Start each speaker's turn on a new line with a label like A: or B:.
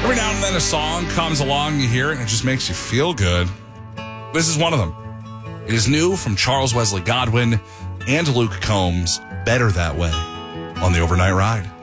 A: Every now and then a song comes along, you hear it, and it just makes you feel good. This is one of them. It is new from Charles Wesley Godwin and Luke Combs, Better That Way, on the Overnight Ride.